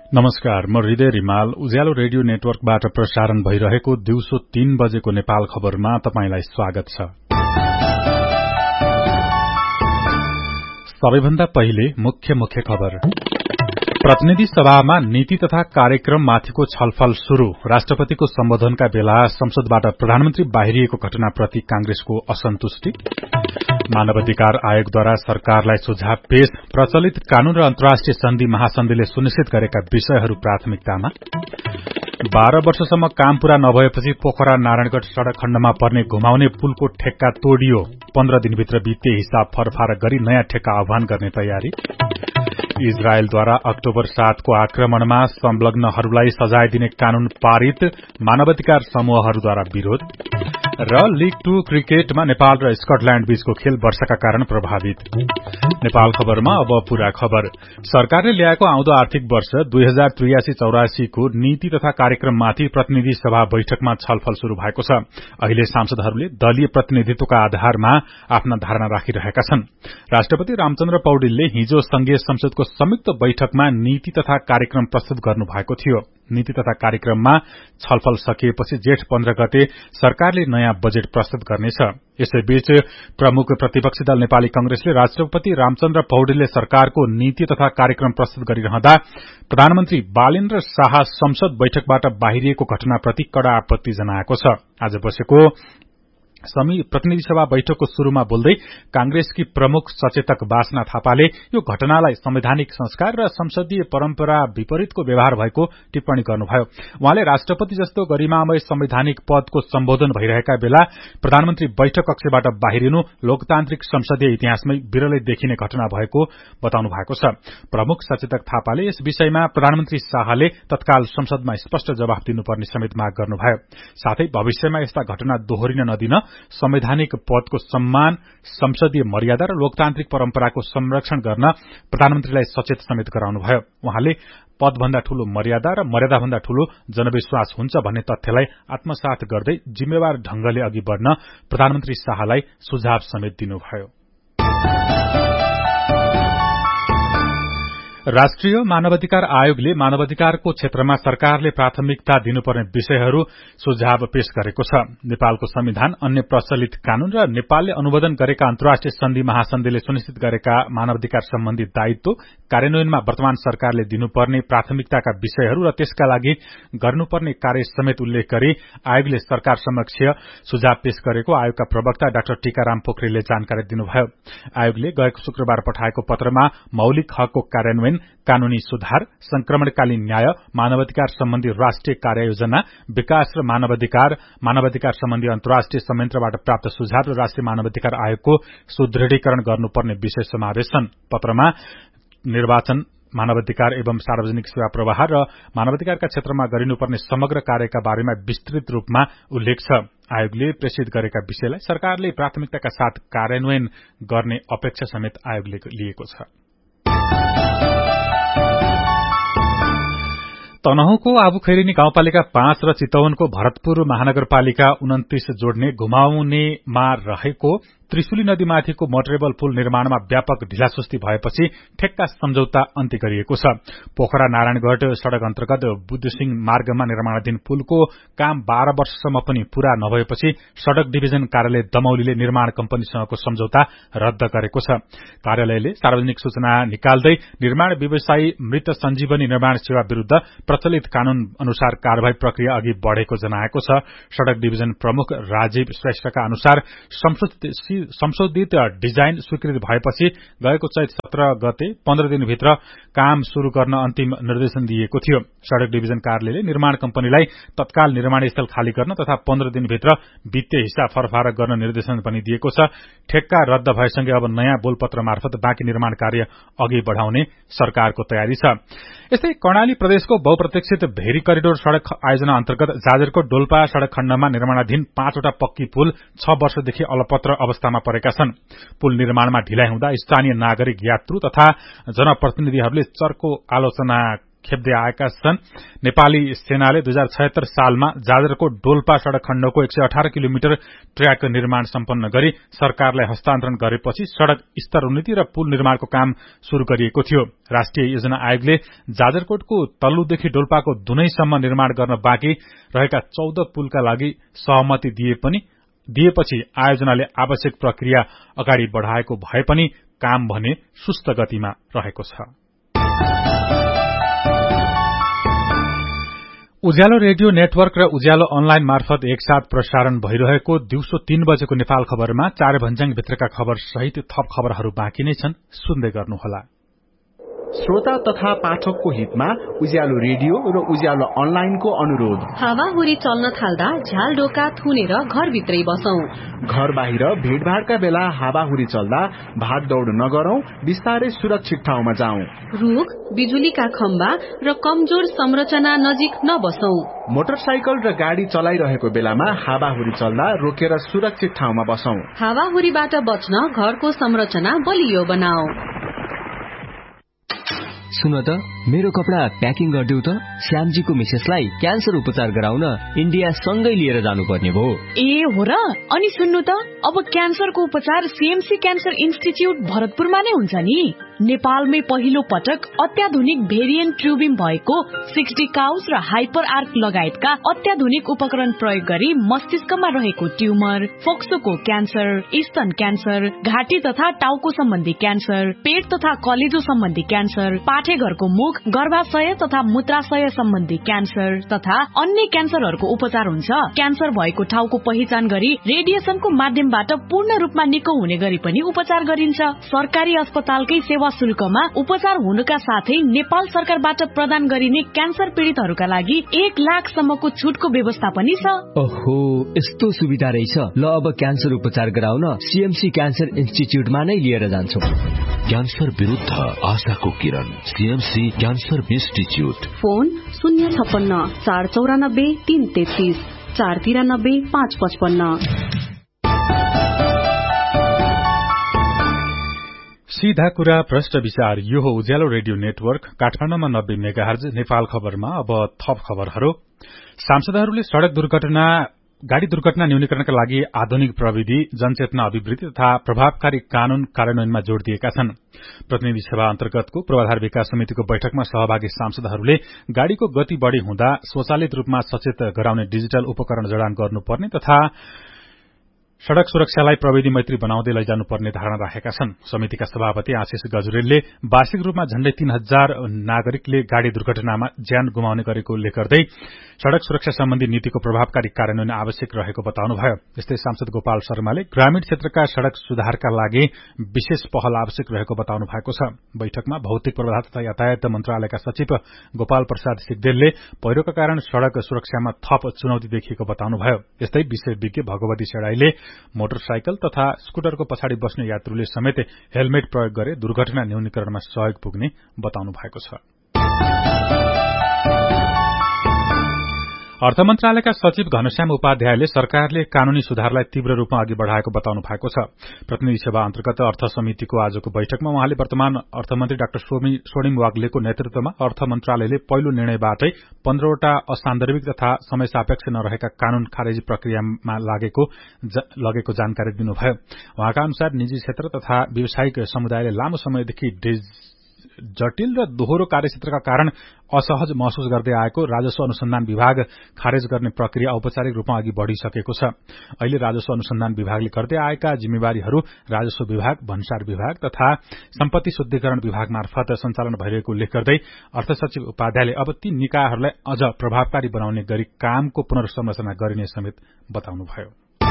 नमस्कार, म हृदय रिमाल उज्यालो रेडियो नेटवर्कबाट प्रसारण भइरहेको दिउँसो 3 बजेको नेपाल खबरमा तपाईंलाई स्वागत छ। सबैभन्दा पहिले मुख्य खबर। प्रतिनिधि सभामा नीति तथा कार्यक्रम माथिको छलफल शुरू। राष्ट्रपतिको सम्बोधनका बेला संसदबाट प्रधानमन्त्री बाहिरिएको घटनाप्रति कांग्रेसको असन्तुष्टि। मानवाधिकार आयोगद्वारा सरकारलाई सुझाव पेश। प्रचलित कानून र अन्तर्राष्ट्रिय सन्धि महासन्धिले सुनिश्चित गरेका विषयहरू प्राथमिकतामा। 12 वर्षसम्म काम पूरा नभएपछि पोखरा नारायणगढ़ सड़क खण्डमा पर्ने घुमाउने पुलको ठेक्का तोडियो। 15 दिनभित्र वित्तीय हिसाब फरफार गरी नयाँ ठेक्का आह्वान गर्ने तयारी। इजरायलद्वारा अक्टोबर 7 को आक्रमणमा संलग्नहरूलाई सजाय दिने कानून पारित। मानवाधिकार समूहहरूद्वारा विरोध। र लीग 2 क्रिकेटमा नेपाल र स्कटल्याण्ड बीचको खेल वर्षाका कारण प्रभावित। नेपाल खबरमा अब पूरा खबर। सरकारले ल्याएको आउँदो आर्थिक वर्ष 2083-84 को नीति तथा कार्यक्रममाथि प्रतिनिधि सभा बैठकमा छलफल शुरू भएको छ। अहिले सांसदहरूले दलीय प्रतिनिधित्वका आधारमा आफ्ना धारणा राखिरहेका छन्। राष्ट्रपति रामचन्द्र पौडेलले हिजो संघीय संसदको संयुक्त बैठकमा नीति तथा कार्यक्रम प्रस्तुत गर्नुभएको थियो। नीति तथा कार्यक्रममा छलफल सकिएपछि जेठ 15 गते सरकारले नयाँ बजेट प्रस्तुत गर्नेछ। यसैबीच प्रमुख प्रतिपक्षी दल नेपाली कांग्रेसले राष्ट्रपति रामचन्द्र पौडेलले सरकारको नीति तथा कार्यक्रम प्रस्तुत गरिरहँदा प्रधानमन्त्री बालेन्द्र शाह संसद बैठकबाट बाहिरिएको घटनाप्रति कड़ा आपत्ति जनाएको छ। आज बसेको प्रतिनिधि सभा बैठकको शुरूमा बोल्दै कांग्रेसकी प्रमुख सचेतक बासना थापाले यो घटनालाई संवैधानिक संस्कार र संसदीय परम्परा विपरीतको व्यवहार भएको टिप्पणी गर्नुभयो। उहाँले राष्ट्रपति जस्तो गरिमामय संवैधानिक पदको सम्बोधन भइरहेका बेला प्रधानमन्त्री बैठक कक्षबाट बाहिरिनु लोकतान्त्रिक संसदीय इतिहासमै विरलै देखिने घटना भएको बताउनु भएको छ। प्रमुख सचेतक थापाले यस विषयमा प्रधानमन्त्री शाहले तत्काल संसदमा स्पष्ट जवाफ दिनुपर्ने समेत माग गर्नुभयो। साथै भविष्यमा यस्ता घटना दोहोरिन नदिन संवैधानिक पदको सम्मान, संसदीय मर्यादा र लोकतान्त्रिक परम्पराको संरक्षण गर्न प्रधानमन्त्रीलाई सचेत समेत गराउनुभयो। उहाँले पदभन्दा ठूलो मर्यादा र मर्यादाभन्दा ठूलो जनविश्वास हुन्छ भन्ने तथ्यलाई आत्मसात गर्दै जिम्मेवार ढंगले अघि बढ़न प्रधानमन्त्री शाहलाई सुझाव समेत दिनुभयो। राष्ट्रिय मानवाधिकार आयोगले मानवाधिकारको क्षेत्रमा सरकारले प्राथमिकता दिनुपर्ने विषयहरू सुझाव पेश गरेको छ। नेपालको संविधान, अन्य प्रचलित कानून र नेपालले अनुमोदन गरेका अन्तर्राष्ट्रिय सन्धि महासन्धिले सुनिश्चित गरेका मानवाधिकार सम्बन्धी दायित्व कार्यान्वयनमा वर्तमान सरकारले दिनुपर्ने प्राथमिकताका विषयहरू र त्यसका लागि गर्नुपर्ने कार्य समेत उल्लेख गरी आयोगले सरकार समक्ष सुझाव पेश गरेको आयोगका प्रवक्ता डाक्टर टीकाराम पोखरेलले जानकारी दिनुभयो। आयोगले गएको शुक्रबार पठाएको पत्रमा मौलिक हकको कार्यान्वयन, कानूनी सुधार, संक्रमणकालीन न्याय, मानवाधिकार सम्बन्धी राष्ट्रिय कार्ययोजना, विकास र मानवाधिकार सम्बन्धी अन्तर्राष्ट्रिय संयन्त्रबाट प्राप्त सुझाव र राष्ट्रिय मानवाधिकार आयोगको सुदृढीकरण गर्नुपर्ने विषय समावेश छन्। पत्रमा निर्वाचन, मानवाधिकार एवं सार्वजनिक सेवा प्रवाह र मानवाधिकारका क्षेत्रमा गरिनुपर्ने समग्र कार्यका बारेमा विस्तृत रूपमा उल्लेख छ। आयोगले प्रेषित गरेका विषयलाई सरकारले प्राथमिकताका साथ कार्यान्वयन गर्ने अपेक्षा समेत आयोगले लिएको छ। तनहुँको आबुखैरेनी गाउँपालिका 5 र चितवनको भरतपुर महानगरपालिका 29 जोड्ने घुमाउनेमा रहेको त्रिशुली नदीमाथिको मोटरेबल पुल निर्माणमा व्यापक ढिलासुस्ती भएपछि ठेक्का सम्झौता अन्त्य गरिएको छ। पोखरा नारायणगढ़ सड़क अन्तर्गत बुद्धसिंह मार्गमा निर्माणाधीन पुलको काम 12 वर्षसम्म पनि पूरा नभएपछि सड़क डिभिजन कार्यालय दमौलीले निर्माण कम्पनीसँगको सम्झौता रद्द गरेको छ। कार्यालयले सार्वजनिक सूचना निकाल्दै निर्माण व्यवसायी मृत सञ्जीवनी निर्माण सेवा विरूद्ध प्रचलित कानून अनुसार कार्यवाही प्रक्रिया अघि बढ़ेको जनाएको छ। सड़क डिभिजन प्रमुख राजीव श्रेष्ठका अनुसार संशोधित डिजाइन स्वीकृत भएपछि गएको चैत 17 गते 15 दिनभित्र काम शुरू गर्न अन्तिम निर्देशन दिएको थियो। सड़क डिभिजन कार्यालयले निर्माण कम्पनीलाई तत्काल निर्माण स्थल खाली गर्न तथा 15 दिनभित्र वित्तीय हिसाब फरफार गर्न निर्देशन पनि दिएको छ। ठेक्का रद्द भएसँगै अब नयाँ बोलपत्र मार्फत बाँकी निर्माण कार्य अघि बढ़ाउने सरकारको तयारी छ। यस्तै कर्णाली प्रदेशको बहुप्रतीक्षित भेरी करिडोर सड़क आयोजना अन्तर्गत जाजरकोट डोल्पा सड़क खण्डमा निर्माणाधीन 5 वटा पक्की पुल 6 वर्षदेखि अलपत्र अवस्थामा परेका छन्। पुल निर्माणमा ढिलाइ हुँदा स्थानीय नागरिक, यात्रु तथा जनप्रतिनिधिहरूले चर्को आलोचना खेप्दै आएका छन्। नेपाली सेनाले 2076 सालमा जाजरकोट डोल्पा सड़क खण्डको 118 किलोमिटर ट्र्याक निर्माण सम्पन्न गरी सरकारलाई हस्तान्तरण गरेपछि सड़क स्तरोन्नति र पुल निर्माणको काम शुरू गरिएको थियो। राष्ट्रिय योजना आयोगले जाजरकोटको तल्लुदेखि डोल्पाको दुनैसम्म निर्माण गर्न बाँकी रहेका 14 पुलका लागि सहमति दिएपछि आयोजनाले आवश्यक प्रक्रिया अगाडि बढ़ाएको भए पनि काम भने सुस्त गतिमा रहेको छ। उज्यालो रेडियो नेटवर्क र उज्यालो अनलाइन मार्फत एकसाथ प्रसारण भइरहेको दिउँसो 3 बजेको नेपाल खबरमा चार भन्ज्याङ भित्रका खबर सहित थप खबरहरू बाँकी नै छन्, सुन्दै गर्नुहोला। श्रोता तथा पाठकको हितमा उज्यालो रेडियो र उज्यालो अनलाइनको अनुरोध। हावाहुरी चल्न थाल्दा झ्यालडोका थुनेर घरभित्रै बसौं। घर बाहिर भीड़भाड़का बेला हावाहुरी चल्दा भागदौड़ नगरौं, बिस्तारै सुरक्षित ठाउँमा जाउँ। रुख, बिजुलीका खम्बा र कमजोर संरचना नजिक नबसौं। मोटरसाइकल र गाडी चलाइरहेको बेलामा हावाहुरी चल्दा रोकेर सुरक्षित ठाउँमा बसौं। हावाहुरीबाट बच्न घरको संरचना बलियो बनाऊ। सुन त, मेरो कपडा प्याकिङ गरिदेऊ त। श्यामजीको मिसेसलाई क्यान्सर उपचार गराउन इन्डिया सँगै लिएर जानुपर्ने भो। ए हो र? अनि सुन्नु त, अब क्यान्सरको उपचार सीएमसी क्यान्सर इन्स्टिच्युट भरतपुरमा नै हुन्छ नि। नेपालमै पहिलो पटक अत्याधुनिक भेरिएन्ट ट्युबिम भएको 60 काउस र हाइपर आर्क लगायतका अत्याधुनिक उपकरण प्रयोग गरी मस्तिष्कमा रहेको ट्युमर, फोक्सोको क्यान्सर, स्तन क्यान्सर, घाँटी तथा टाउको सम्बन्धी क्यान्सर, पेट तथा कलेजो सम्बन्धी क्यान्सर, पाठेघरको मुख, गर्भाशय तथा मूत्राशय सम्बन्धी क्यान्सर तथा अन्य क्यान्सरहरूको उपचार हुन्छ। क्यान्सर भएको ठाउँको पहिचान गरी रेडिएसनको माध्यमबाट पूर्ण रूपमा निको हुने गरी पनि उपचार गरिन्छ। सरकारी अस्पतालकै सेवा शुल्कमा उपचार हुनुका साथै नेपाल सरकारबाट प्रदान गरिने क्यान्सर पीड़ितहरूका लागि 1 लाखसम्मको छुटको व्यवस्था पनि छ। ओहो, यस्तो सुविधा रहेछ। ल, अब क्यान्सर उपचार गराउन सीएमसी क्यान्सर इन्स्टिच्युटमा नै लिएर जान्छौं। क्यान्सर विरुद्ध आशाको किरण, सीएमसी क्यान्सर इन्स्टिच्युट। फोन 056 494 333 493 555। सीधा कुरा प्रश्न विचार, यो हो उज्यालो रेडियो नेटवर्क काठमाडौँमा 90 मेगाहर्ज। नेपाल खबरमा अब थप खबरहरू। सांसदहरूले गाड़ी दुर्घटना न्यूनीकरणका लागि आधुनिक प्रविधि, जनचेतना अभिवृद्धि तथा प्रभावकारी कानून कार्यान्वयनमा जोड़ दिएका छन्। प्रतिनिधि सभा अन्तर्गतको पूर्वाधार विकास समितिको बैठकमा सहभागी सांसदहरूले गाड़ीको गति बढ़ी हुँदा स्वचालित रूपमा सचेत गराउने डिजिटल उपकरण जडान गर्नुपर्ने तथा सड़क सुरक्षालाई प्रविधि मैत्री बनाउँदै लैजानुपर्ने धारणा राखेका छन्। समितिका सभापति आशिष गजुरेलले वार्षिक रूपमा झण्डै 3000 नागरिकले गाड़ी दुर्घटनामा ज्यान गुमाउने गरेको उल्लेख गर्दै सड़क सुरक्षा सम्बन्धी नीतिको प्रभावकारी कार्यान्वयन आवश्यक रहेको बताउनुभयो। यस्तै सांसद गोपाल शर्माले ग्रामीण क्षेत्रका सड़क सुधारका लागि विशेष पहल आवश्यक रहेको बताउनु भएको छ। बैठकमा भौतिक पूर्वाधार तथा यातायात मन्त्रालयका सचिव गोपाल प्रसाद सिग्देलले पहिरोका कारण सड़क सुरक्षामा थप चुनौती देखिएको बताउनुभयो। यस्तै विषय विज्ञ भगवती सेडाईले मोटरसाइकल तथा स्कुटरको पछाडि बस्ने यात्रुले समेत हेलमेट प्रयोग गरे दुर्घटना न्यूनीकरणमा सहयोग पुग्ने बताउनु भएको छ। अर्थ मन्त्रालयका सचिव घनश्याम उपाध्यायले सरकारले कानूनी सुधारलाई तीव्र रूपमा अघि बढ़ाएको बताउनु भएको छ। प्रतिनिधि सभा अन्तर्गत अर्थ समितिको आजको बैठकमा उहाँले वर्तमान अर्थमन्त्री डाक्टर स्वर्णिम वाग्लेको नेतृत्वमा अर्थ मन्त्रालयले पहिलो निर्णयबाटै 15 वटा असान्दर्भिक तथा समय सापेक्ष नरहेका कानून खारेजी प्रक्रियामा लगेको जानकारी दिनुभयो। उहाँका अनुसार निजी क्षेत्र तथा व्यावसायिक समुदायले लामो समयदेखि जटिल र दोहोरो कार्यक्षेत्रका कारण असहज महसुस गर्दै आएको राजस्व अनुसन्धान विभाग खारेज गर्ने प्रक्रिया औपचारिक रूपमा अघि बढ़िसकेको छ। अहिले राजस्व अनुसन्धान विभागले गर्दै आएका जिम्मेवारीहरू राजस्व विभाग, भन्सार विभाग तथा सम्पत्ति शुद्धिकरण विभाग मार्फत सञ्चालन भइरहेको उल्लेख गर्दै अर्थ सचिव उपाध्यायले अब ती निकायहरूलाई अझ प्रभावकारी बनाउने गरी कामको पुनर्संरचना गरिने समेत बताउनुभयो।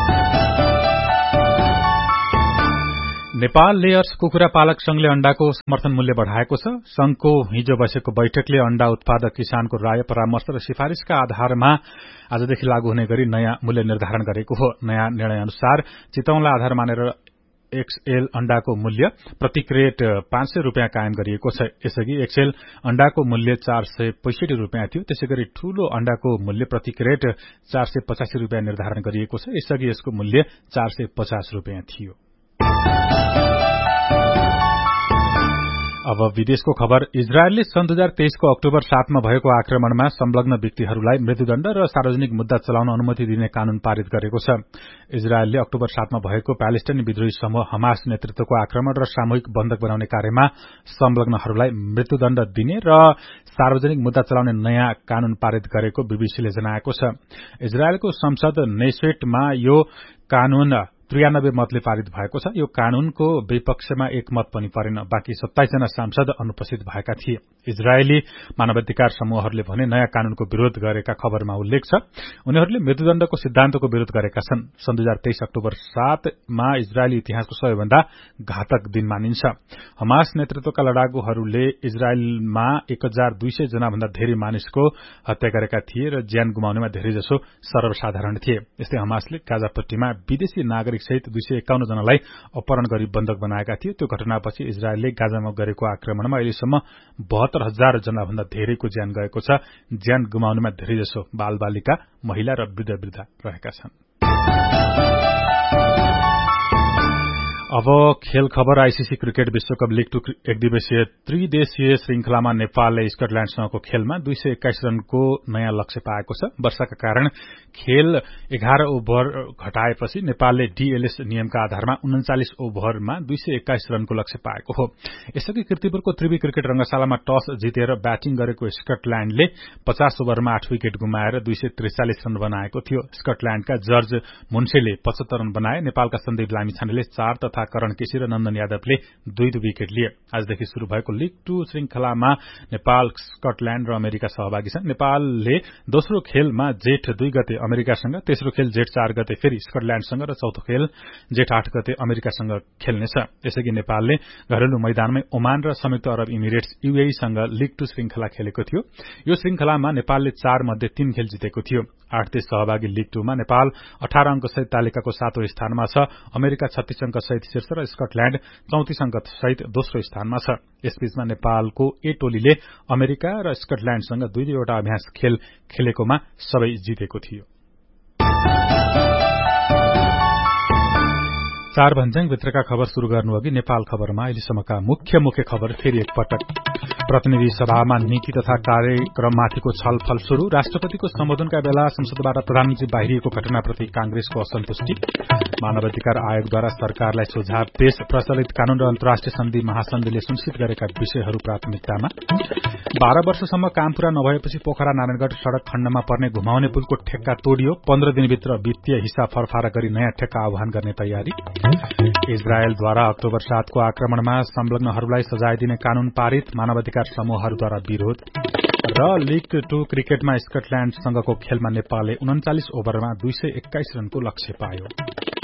नेपाल लेयर्स कुखुरा पालक संघले अण्डाको समर्थन मूल्य बढ़ाएको छ। संघको हिजो बसेको बैठकले अण्डा उत्पादक किसानको राय, परामर्श र सिफारिशका आधारमा आजदेखि लागू हुने गरी नयाँ मूल्य निर्धारण गरेको हो। नयाँ निर्णय अनुसार चितौनलाई आधार मानेर एक्सएल अण्डाको मूल्य प्रति क्रेट 500 रुपियाँ कायम गरिएको छ। यसअघि एक्सएल अण्डाको मूल्य 465 रुपियाँ थियो। त्यसैगरी ठूलो अण्डाको मूल्य प्रति क्रेट 485 रुपियाँ निर्धारण गरिएको छ। यसअघि यसको मूल्य 450 रुपियाँ थियो। अब विदेशको खबर। इजरायलले सन् 2023 को अक्टोबर 7 मा भएको आक्रमणमा संलग्न व्यक्तिहरूलाई मृत्युदण्ड र सार्वजनिक मुद्दा चलाउन अनुमति दिने कानून पारित गरेको छ। इजरायलले अक्टोबर 7 मा भएको प्यालेस्टाइनी विद्रोही समूह हमास नेतृत्वको आक्रमण र सामूहिक बन्दक बनाउने कार्यमा संलग्नहरूलाई मृत्युदण्ड दिने र सार्वजनिक मुद्दा चलाउने नयाँ कानून पारित गरेको बीबीसीले जनाएको छ। इजरायलको संसद नेसेटमा यो कानून 93 मतले पारित भएको छ। यो कानूनको विपक्षमा एक मत पनि परेन। बाँकी 27 जना सांसद अनुपस्थित भएका थिए। इजरायली मानवाधिकार समूहहरूले भने नयाँ कानूनको विरोध गरेका खबरमा उल्लेख छ। उनीहरूले मृत्युदण्डको सिद्धान्तको विरोध गरेका छन्। सन् 2023 अक्टोबर 7 मा इजरायली इतिहासको सबैभन्दा घातक दिन मानिन्छ। हमास नेतृत्वका लडाकुहरूले इजरायलमा 1200 जना भन्दा धेरै मानिसको हत्या गरेका थिए र ज्यान गुमाउनेमा धेरैजसो सर्वसाधारण थिए। यस्तै हमासले गाजापट्टीमा विदेशी नागरिक सहित 251 जनालाई अपहरण गरी बन्दक बनाएका थिए। त्यो घटनापछि इजरायलले गाजामा गरेको आक्रमणमा अहिलेसम्म 72,000 जना भन्दा धेरैको ज्यान गएको छ। ज्यान गुमाउनेमा धेरैजसो बालबालिका, महिला र वृद्ध रहेका छन्। अब खेल खबर। आईसीसी क्रिकेट विश्वकप लीग 2 एकदिवसीय त्रिदेशीय श्रृंखलामा नेपालले स्कटल्याण्डसँगको खेलमा 221 रनको नयाँ लक्ष्य पाएको छ। वर्षाका कारण खेल 11 ओभर घटाएपछि नेपालले डीएलएस नियमका आधारमा 39 ओभरमा 221 रनको लक्ष्य पाएको हो। यसअघि कीर्तिपुरको त्रिवी क्रिकेट रंगशालामा टस जितेर ब्याटिङ गरेको स्कटल्याण्डले 50 ओभरमा 8 विकेट गुमाएर 243 रन बनाएको थियो। स्कटल्याण्डका जर्ज मुन्सेले 75 रन बनाए। नेपालका सन्दीप लामिछानेले 4 तथा करण केसी र नन्दन यादवले 2 विकेट लिए। आजदेखि शुरू भएको लीग 2 श्रृंखलामा नेपाल, स्कटल्याण्ड र अमेरिका सहभागी छन्। नेपालले दोस्रो खेलमा जेठ 2 गते अमेरिकासँग, तेस्रो खेल जेठ 4 गते फेरि स्कटल्याण्डसँग र चौथो खेल जेठ 8 गते अमेरिकासँग खेल्नेछ। यसअघि नेपालले घरेलु मैदानमै ओमान र संयुक्त अरब इमिरेट्स यूएईसँग लीग 2 श्रृंखला खेलेको थियो। यो श्रृंखलामा नेपालले 4 मध्ये 3 खेल जितेको थियो। 8 देश सहभागी लीग 2 मा नेपाल 18 अंक सहित तालिकाको 7औं स्थानमा छ। अमेरिका 36 अंक सहित शीर्ष र स्कटल्याण्ड 34 अंक सहित दोस्रो स्थानमा छ। यसबीचमा नेपालको ए टोलीले अमेरिका र स्कटल्याण्डसँग 2-2वटा अभ्यास खेल खेलेकोमा सबै जितेको थियो। 4 भन्ज्याङ भित्रका खबर शुरू गर्नुअघि नेपाल खबरमा अहिलेसम्मका मुख्य खबर फेरि एकपटक। प्रतिनिधि सभामा नीति तथा कार्यक्रममाथिको छलफल शुरू। राष्ट्रपतिको सम्बोधनका बेला संसदबाट प्रधानमन्त्री बाहिरिएको घटनाप्रति कांग्रेसको असन्तुष्टि। मानवाधिकार आयोगद्वारा सरकारलाई सुझाव पेश। प्रचलित कानून र अन्तर्राष्ट्रिय सन्धि महासन्धिले सुनिश्चित गरेका विषयहरू प्राथमिकतामा। 12 वर्षसम्म काम पूरा नभएपछि पोखरा नारायणगढ़ सड़क खण्डमा पर्ने घुमाउने पुलको ठेक्का तोडियो। 15 दिनभित्र वित्तीय हिसाब फरफारा गरी नयाँ ठेक्का आह्वान गर्ने तयारी। इजरायलद्वारा अक्टोबर 7 को आक्रमणमा संलग्नहरूलाई सजाय दिने कानून पारित। मानवाधिकार समूहहरूद्वारा विरोध। र लीग 2 क्रिकेटमा स्कटल्याण्डसँगको खेलमा नेपालले 39 ओभरमा 221 रनको लक्ष्य पायो।